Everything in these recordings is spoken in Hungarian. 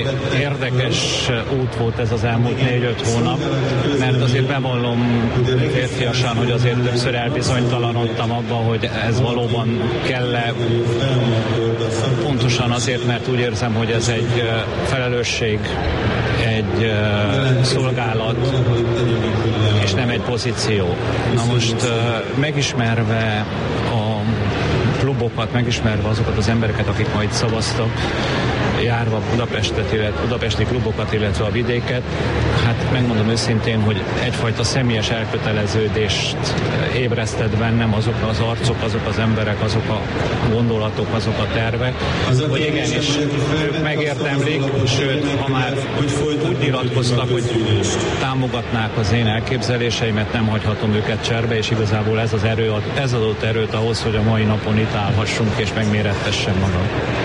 érdekes út volt ez az elmúlt 4-5 hónap, mert azért bevallom férfiasan, hogy azért többször elbizonytalanodtam abban, hogy ez valóban kell-e, pontosan azért, mert úgy érzem, hogy ez egy felelősség, egy szolgálat, és nem egy pozíció. Na most megismerve a klubokat, megismerve azokat az embereket, akik majd szavaztak, járva budapesti klubokat, illetve a vidéket, hát megmondom őszintén, hogy egyfajta személyes elköteleződést ébresztett bennem azok az arcok, azok az emberek, azok a gondolatok, azok a tervek, hogy igenis ők megérdemlik, sőt, ha már úgy nyilatkoztak, hogy támogatnák az én elképzeléseimet, nem hagyhatom őket cserbe, és igazából ez adott erőt ahhoz, hogy a mai napon itt állhassunk és megmérettessem magam.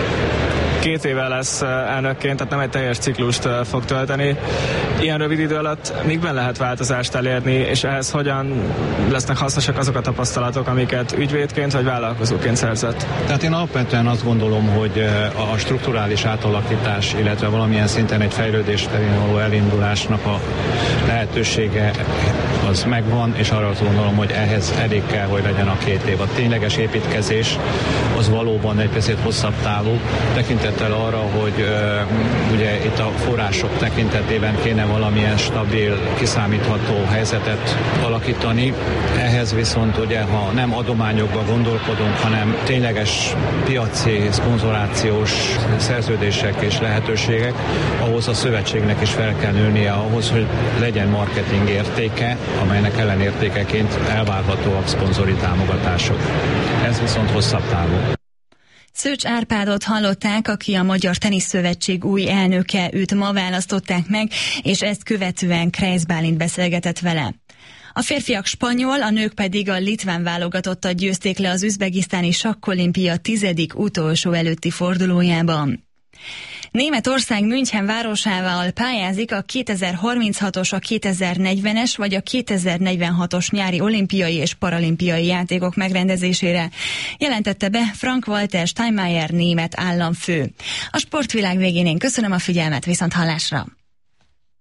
2 éve lesz elnökként, tehát nem egy teljes ciklust fog tölteni. Ilyen rövid idő alatt mikben lehet változást elérni, és ehhez hogyan lesznek hasznosak azok a tapasztalatok, amiket ügyvédként vagy vállalkozóként szerzett? Tehát én alapvetően azt gondolom, hogy a strukturális átalakítás, illetve valamilyen szinten egy fejlődés terén való elindulásnak a lehetősége az megvan, és arra azt gondolom, hogy ehhez elég kell, hogy legyen a 2 év. A tényleges építkezés az valóban egy picit hosszabb távú, tekintettel arra, hogy ugye itt a források tekintetében kéne valamilyen stabil, kiszámítható helyzetet alakítani. Ehhez viszont ugye, ha nem adományokba gondolkodunk, hanem tényleges piaci, szponzorációs szerződések és lehetőségek, ahhoz a szövetségnek is fel kell nőnie ahhoz, hogy legyen marketing értéke, amelynek ellenértékeként elvárhatóak szponzori támogatások. Ez viszont hosszabb távú. Szőcs Árpádot hallották, aki a Magyar Teniszszövetség új elnöke, őt ma választották meg, és ezt követően Kreisz Bálint beszélgetett vele. A férfiak spanyol, a nők pedig a litván válogatottat győzték le az üzbegisztáni sakkolimpia 10. utolsó előtti fordulójában. Németország München városával pályázik a 2036-os, a 2040-es vagy a 2046-os nyári olimpiai és paralimpiai játékok megrendezésére, jelentette be Frank-Walter Steinmeier német államfő. A sportvilág végén én köszönöm a figyelmet, viszont hallásra!